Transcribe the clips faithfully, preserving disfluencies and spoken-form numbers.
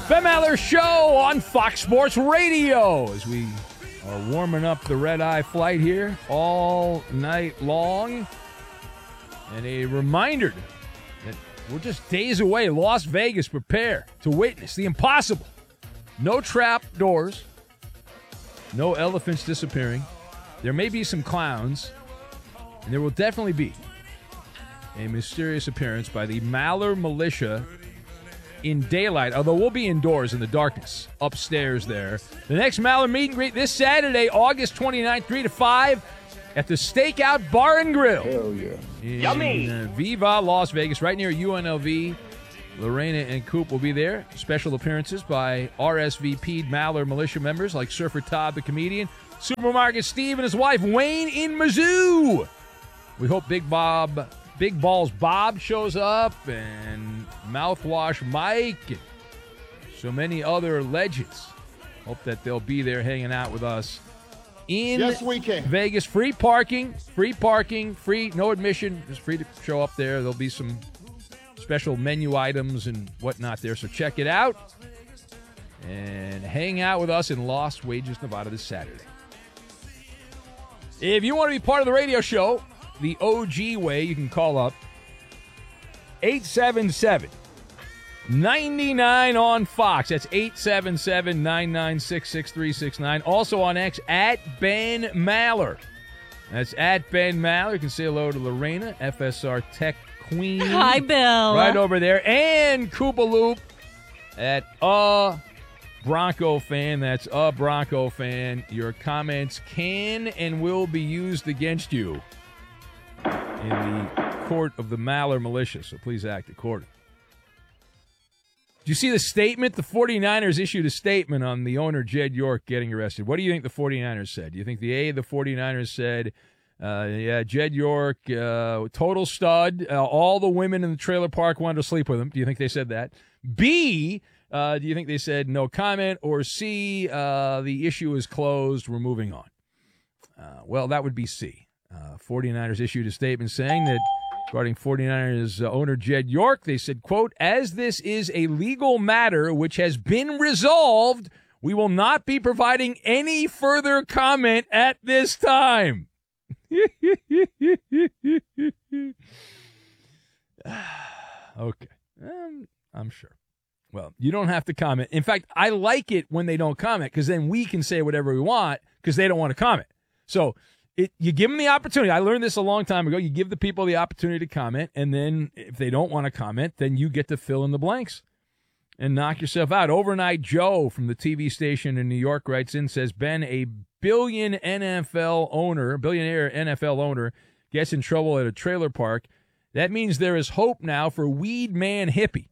Ben Maller Show on Fox Sports Radio as we are warming up the red-eye flight here all night long. And a reminder that we're just days away. Las Vegas, prepare to witness the impossible. No trap doors. No elephants disappearing. There may be some clowns. And there will definitely be a mysterious appearance by the Maller Militia in daylight, although we'll be indoors in the darkness, upstairs there. The next Maller meet and greet this Saturday, August twenty-ninth, three to five, at the Stakeout Bar and Grill. Hell yeah. In Yummy. uh, Viva, Las Vegas, right near U N L V. Lorena and Coop will be there. Special appearances by R S V P'd Maller Militia members like Surfer Todd the comedian, Supermarket Steve and his wife Wayne in Mizzou. We hope Big Bob... Big Balls Bob shows up, and Mouthwash Mike, and so many other legends. Hope that they'll be there hanging out with us in yes, we can. Vegas. Free parking, free parking, free, no admission. Just free to show up there. There'll be some special menu items and whatnot there, so check it out. And hang out with us in Lost Wages, Nevada this Saturday. If you want to be part of the radio show, the O G way, you can call up eight seven seven, nine nine on Fox. That's eight seven seven, nine nine six, six three six nine. Also on X, at Ben Maller. That's at Ben Maller. You can say hello to Lorena, F S R Tech Queen. Hi, Bill. Right over there. And Koopa Loop at uh Bronco fan. That's a Bronco fan. Your comments can and will be used against you in the court of the Maller Militia, so please act accordingly. Did you see the statement? The 49ers issued a statement on the owner, Jed York, getting arrested. What do you think the 49ers said? Do you think the A, the 49ers said, uh, yeah, Jed York, uh, total stud, uh, all the women in the trailer park wanted to sleep with him? Do you think they said that? B, uh, do you think they said no comment? Or C, uh, the issue is closed, we're moving on? Uh, well, that would be C. Uh, 49ers issued a statement saying that regarding 49ers uh, owner Jed York, they said, quote, as this is a legal matter which has been resolved, we will not be providing any further comment at this time. Okay. Um, I'm sure. Well, you don't have to comment. In fact, I like it when they don't comment because then we can say whatever we want because they don't want to comment. So It, you give them the opportunity. I learned this a long time ago. You give the people the opportunity to comment, and then if they don't want to comment, then you get to fill in the blanks and knock yourself out. Overnight Joe from the T V station in New York writes in, says, Ben, a billion N F L owner, billionaire N F L owner, gets in trouble at a trailer park. That means there is hope now for Weed Man Hippie.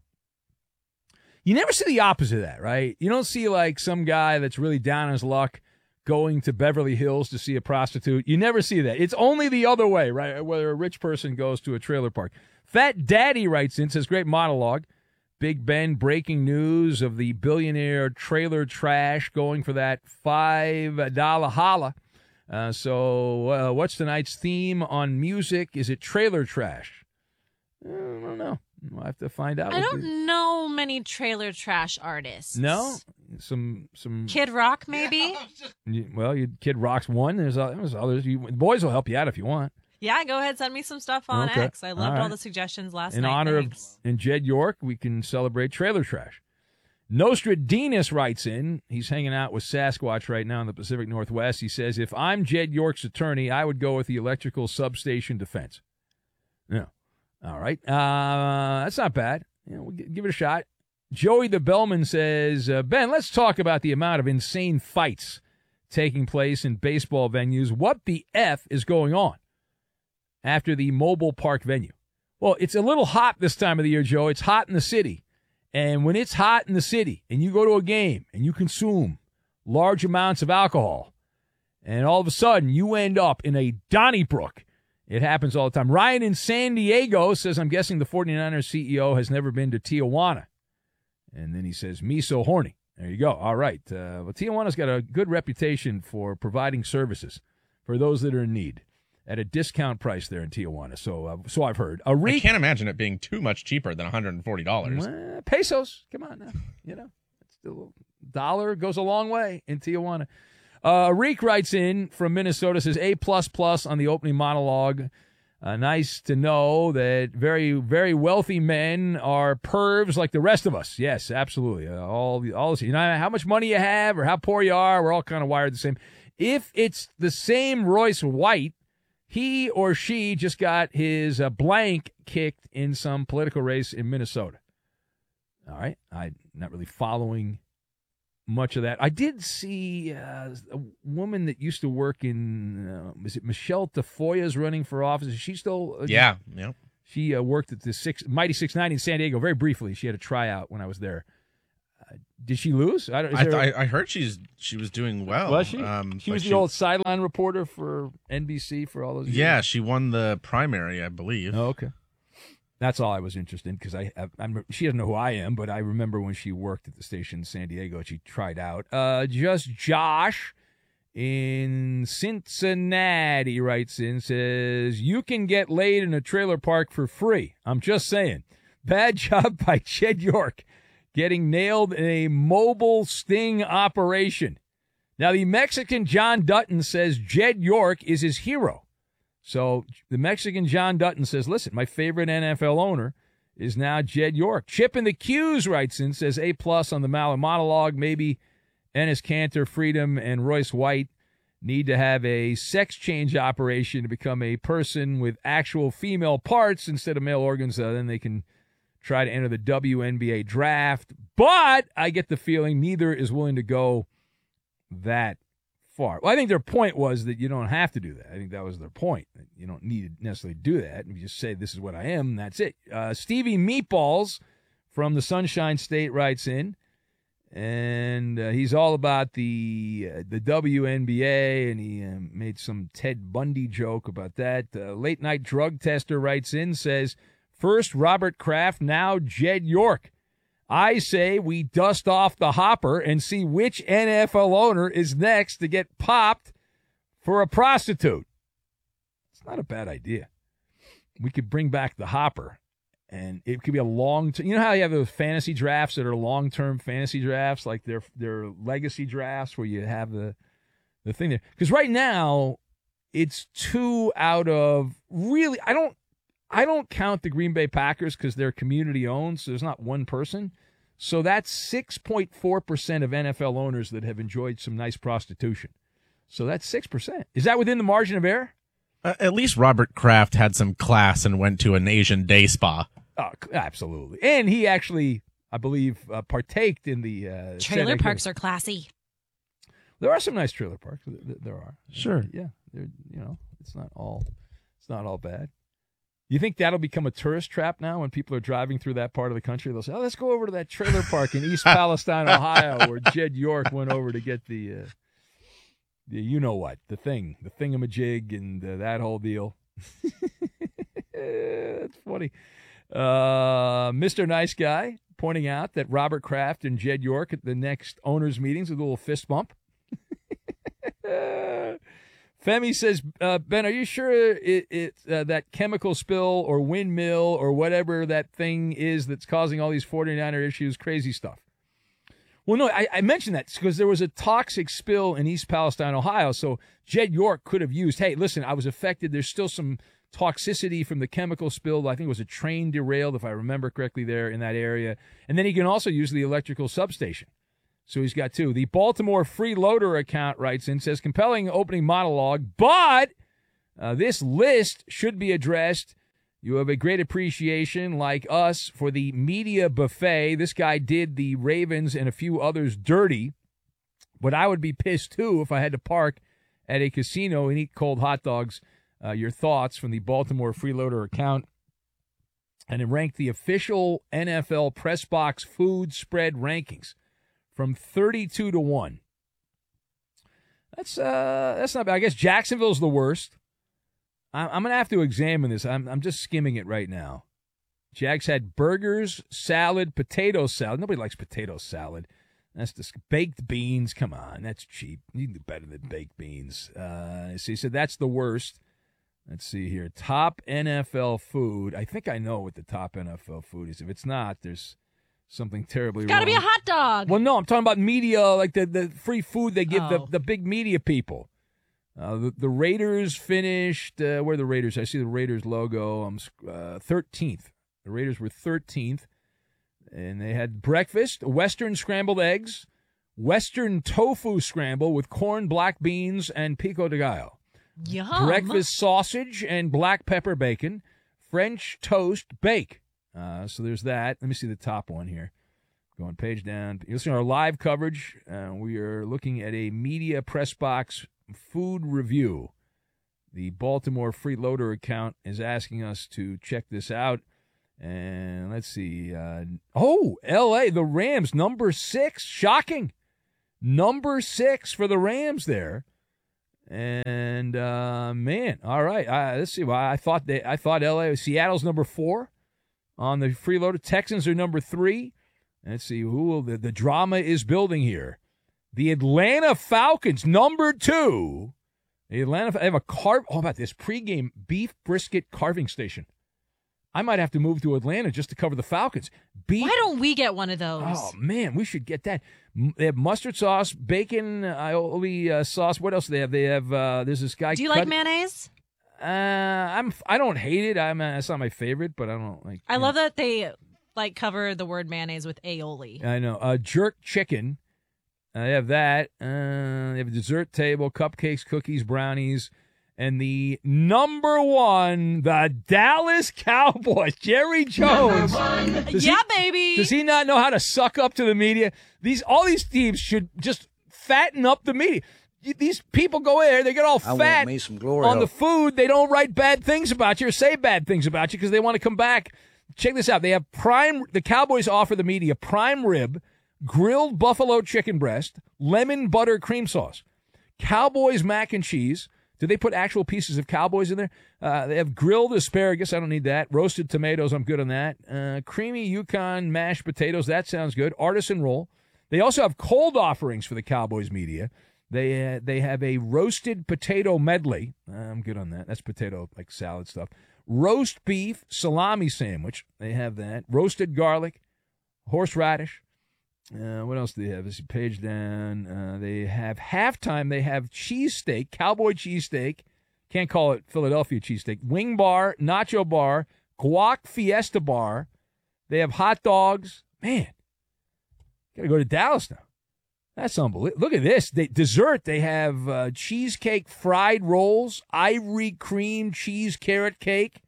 You never see the opposite of that, right? You don't see like some guy that's really down on his luck going to Beverly Hills to see a prostitute. You never see that. It's only the other way, right? Whether a rich person goes to a trailer park. Fat Daddy writes in, says, great monologue. Big Ben breaking news of the billionaire trailer trash going for that five dollar holla. Uh, so uh, what's tonight's theme on music? Is it trailer trash? I don't know. We'll have to find out. I don't know many trailer trash artists. No? Some some Kid Rock, maybe? You, well, you, Kid Rock's one. There's, uh, there's others. You, the boys will help you out if you want. Yeah, go ahead. Send me some stuff on Okay. X. I loved all, All all right. the suggestions last In night. honor Thanks. of in Jed York, we can celebrate trailer trash. Nostradamus writes in. He's hanging out with Sasquatch right now in the Pacific Northwest. He says, if I'm Jed York's attorney, I would go with the electrical substation defense. Yeah. All right. Uh, that's not bad. You know, we'll g- give it a shot. Joey the Bellman says, uh, Ben, let's talk about the amount of insane fights taking place in baseball venues. What the F is going on after the mobile park venue? Well, it's a little hot this time of the year, Joe. It's hot in the city. And when it's hot in the city and you go to a game and you consume large amounts of alcohol, and all of a sudden you end up in a Donnybrook, it happens all the time. Ryan in San Diego says, I'm guessing the 49ers C E O has never been to Tijuana. And then he says, me so horny. There you go. All right. Uh, well, Tijuana's got a good reputation for providing services for those that are in need at a discount price there in Tijuana. So uh, so I've heard. A re- I can't imagine it being too much cheaper than one hundred forty dollars. Uh, pesos. Come on now. You know, Still, dollar goes a long way in Tijuana. Uh, Reek writes in from Minnesota, says A plus plus on the opening monologue. Uh, nice to know that very, very wealthy men are pervs like the rest of us. Yes, absolutely. Uh, all the, all this, you know, how much money you have or how poor you are, we're all kind of wired the same. If it's the same Royce White, he or she just got his uh, blank kicked in some political race in Minnesota. All right, I'm not really following much of that. I did see uh, a woman that used to work in, uh, was it Michelle Tafoya's running for office? Is she still? Uh, yeah, yeah. She uh, worked at the six, Mighty six ninety in San Diego very briefly. She had a tryout when I was there. Uh, did she lose? I, don't, I, there, th- I heard she's she was doing well. Was she? Um, she was the she, old sideline reporter for N B C for all those years. Yeah, she won the primary, I believe. Oh, okay. That's all I was interested in because I, I, I'm, she doesn't know who I am, but I remember when she worked at the station in San Diego, she tried out. Uh, just Josh in Cincinnati writes in, says, you can get laid in a trailer park for free. I'm just saying. Bad job by Jed York getting nailed in a mobile sting operation. Now, the Mexican John Dutton says Jed York is his hero. So the Mexican John Dutton says, listen, my favorite N F L owner is now Jed York. Chip in the Q's writes in, says A-plus on the Maller monologue. Maybe Enes Kanter, Freedom, and Royce White need to have a sex change operation to become a person with actual female parts instead of male organs. Uh, then they can try to enter the W N B A draft. But I get the feeling neither is willing to go that far. Well, I think their point was that you don't have to do that. I think that was their point. You don't need to necessarily do that. You just say, this is what I am, and that's it. Uh, Stevie Meatballs from the Sunshine State writes in, and uh, he's all about the uh, the W N B A, and he uh, made some Ted Bundy joke about that. Uh, Late Night Drug Tester writes in, says, first Robert Kraft, now Jed York. I say we dust off the hopper and see which N F L owner is next to get popped for a prostitute. It's not a bad idea. We could bring back the hopper, and it could be a long term. You know how you have those fantasy drafts that are long-term fantasy drafts, like their their legacy drafts where you have the the thing there? Because right now, it's two out of really, I don't, I don't count the Green Bay Packers because they're community-owned, so there's not one person. So that's six point four percent of N F L owners that have enjoyed some nice prostitution. So that's six percent. Is that within the margin of error? Uh, at least Robert Kraft had some class and went to an Asian day spa. Oh, absolutely. And he actually, I believe, uh, partaked in the... Uh, trailer parks are classy. There are some nice trailer parks. There are. Sure. Yeah. You know, it's not all, it's not all bad. You think that'll become a tourist trap now when people are driving through that part of the country? They'll say, oh, let's go over to that trailer park in East Palestine, Ohio, where Jed York went over to get the, uh, the you-know-what, the thing, the thingamajig and uh, that whole deal. That's funny. Uh, Mister Nice Guy pointing out that Robert Kraft and Jed York at the next owners' meetings with a little fist bump. Femi says, uh, Ben, are you sure it, it uh, that chemical spill or windmill or whatever that thing is that's causing all these forty-niner issues, crazy stuff? Well, no, I, I mentioned that because there was a toxic spill in East Palestine, Ohio, so Jed York could have used, hey, listen, I was affected. There's still some toxicity from the chemical spill. I think it was a train derailed, if I remember correctly, there in that area. And then he can also use the electrical substation. So he's got two. The Baltimore Freeloader account writes in, says, compelling opening monologue, but uh, this list should be addressed. You have a great appreciation, like us, for the media buffet. This guy did the Ravens and a few others dirty, but I would be pissed, too, if I had to park at a casino and eat cold hot dogs. Uh, your thoughts from the Baltimore Freeloader account. And it ranked the official N F L press box food spread rankings from thirty-two to one. That's uh, that's not bad. I guess Jacksonville's the worst. I'm, I'm going to have to examine this. I'm, I'm just skimming it right now. Jags had burgers, salad, potato salad. Nobody likes potato salad. That's just baked beans. Come on, that's cheap. You can do better than baked beans. Uh, so he said that's the worst. Let's see here. Top N F L food. I think I know what the top N F L food is. If it's not, there's something terribly Got to wrong. be a hot dog. Well, no, I'm talking about media, like the, the free food they give Oh. the, the big media people. Uh, the, the Raiders finished, uh, where are the Raiders? I see the Raiders logo. I'm uh, thirteenth. The Raiders were thirteenth. And they had breakfast, Western scrambled eggs, Western tofu scramble with corn, black beans, and pico de gallo. Yum. Breakfast sausage and black pepper bacon, French toast bake. Uh, so there's that. Let me see the top one here. Going page down. You're listening to our live coverage. Uh, we are looking at a media press box food review. The Baltimore Freeloader account is asking us to check this out. And let's see. Uh, oh, L A, the Rams, number six. Shocking. Number six for the Rams there. And, uh, man, all right. Uh, let's see. Well, I thought they, I thought L A, Seattle's number four on the Freeloader. Texans are number three. Let's see. Who will, the, the drama is building here. The Atlanta Falcons, number two. The Atlanta, they have a carve. Oh, about this pregame beef brisket carving station. I might have to move to Atlanta just to cover the Falcons. Beef. Why don't we get one of those? Oh, man, we should get that. M- They have mustard sauce, bacon, aioli uh, sauce. What else do they have? They have, uh, there's this guy. Do you cut- like mayonnaise? Uh, I'm, I don't hate it. I'm, uh, it's not my favorite, but I don't like. I you love know. that they like cover the word mayonnaise with aioli. I know. Uh, jerk chicken. Uh, they have that. Uh, they have a dessert table, cupcakes, cookies, brownies. And the number one, the Dallas Cowboys, Jerry Jones. Does yeah, he, baby. Does he not know how to suck up to the media? These all these teams should just fatten up the media. These people go in there, they get all I fat want me some glory on the hole. food. They don't write bad things about you or say bad things about you because they want to come back. Check this out. They have prime. The Cowboys offer the media prime rib, grilled buffalo chicken breast, lemon butter cream sauce, Cowboys mac and cheese. Do they put actual pieces of Cowboys in there? Uh, they have grilled asparagus. I don't need that. Roasted tomatoes. I'm good on that. Uh, creamy Yukon mashed potatoes. That sounds good. Artisan roll. They also have cold offerings for the Cowboys media. They uh, they have a roasted potato medley. Uh, I'm good on that. That's potato, like salad stuff. Roast beef salami sandwich. They have that. Roasted garlic. Horseradish. Uh, what else do they have? This page down. Uh, they have halftime. They have cheesesteak, Cowboy cheesesteak. Can't call it Philadelphia cheesesteak. Wing bar, nacho bar, guac fiesta bar. They have hot dogs. Man, got to go to Dallas now. That's unbelievable. Look at this. They, dessert, they have uh, cheesecake fried rolls, ivory cream cheese carrot cake,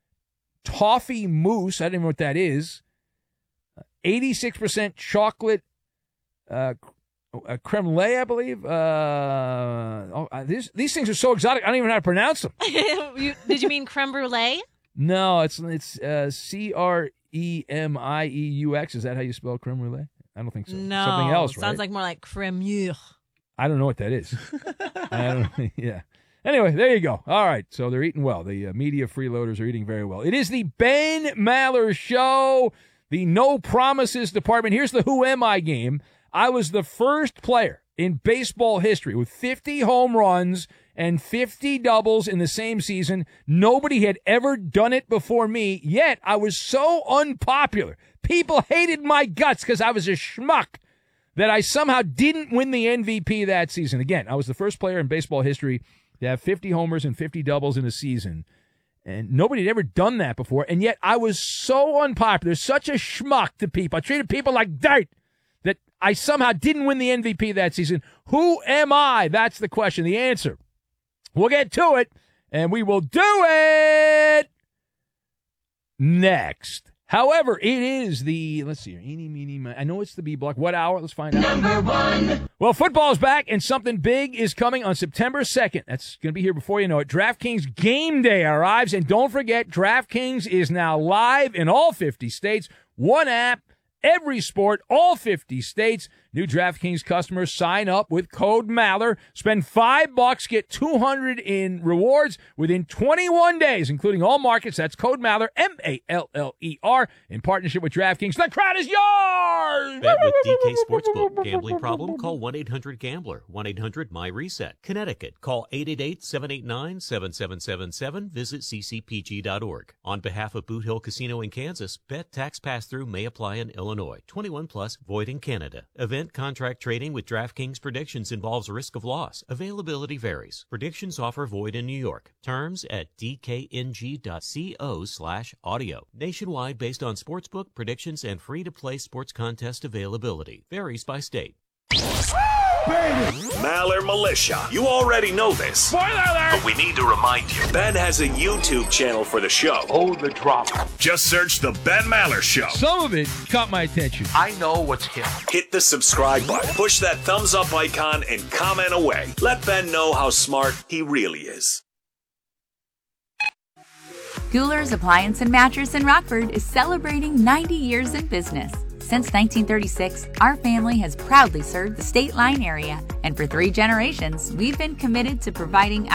toffee mousse. I don't know what that is. eighty-six percent chocolate uh, uh, creme brulee, I believe. Uh, oh, uh, these, these things are so exotic, I don't even know how to pronounce them. You- Did you mean creme brulee? No, it's it's uh, C R E M I E U X. Is that how you spell creme brulee? I don't think so. No. Something else, right? Sounds like more like cremure. I don't know what that is. I don't. Yeah. Anyway, there you go. All right. So they're eating well. The uh, media freeloaders are eating very well. It is the Ben Maller Show, the no promises department. Here's the Who Am I game. I was the first player in baseball history with fifty home runs and fifty doubles in the same season. Nobody had ever done it before me, yet I was so unpopular. People hated my guts because I was a schmuck that I somehow didn't win the M V P that season. Again, I was the first player in baseball history to have fifty homers and fifty doubles in a season. And nobody had ever done that before. And yet I was so unpopular, such a schmuck to people. I treated people like dirt that I somehow didn't win the M V P that season. Who am I? That's the question. The answer. We'll get to it, and we will do it next. However, it is the, let's see here, eeny, meeny, miny. I know it's the B block. What hour? Let's find out. Number one. Well, football's back, and something big is coming on September second. That's going to be here before you know it. DraftKings Game Day arrives, and don't forget, DraftKings is now live in all fifty states. One app, every sport, all fifty states. New DraftKings customers sign up with code Maller, spend five bucks, get two hundred in rewards within twenty-one days, including all markets. That's code Maller, M A L L E R, in partnership with DraftKings. The crowd is yours! Bet with D K Sportsbook. Gambling problem? Call one eight hundred gambler. one eight hundred my reset. Connecticut. Call eight eight eight, seven eight nine, seven seven seven seven. Visit c c p g dot org. On behalf of Boot Hill Casino in Kansas, bet tax pass-through may apply in Illinois. twenty-one plus, void in Canada. Event contract trading with DraftKings predictions involves risk of loss. Availability varies. Predictions offer void in New York. Terms at d k n g dot co slash audio. Nationwide based on sportsbook, predictions, and free-to-play sports contest availability. Varies by state. Maller Militia. You already know this. Spoiler alert! But we need to remind you. Ben has a YouTube channel for the show. Oh, the drama. Just search The Ben Maller Show. Some of it caught my attention. I know what's hip. Hit the subscribe button, push that thumbs up icon, and comment away. Let Ben know how smart he really is. Guler's Appliance and Mattress in Rockford is celebrating ninety years in business. Since nineteen thirty-six, our family has proudly served the State Line area, and for three generations, we've been committed to providing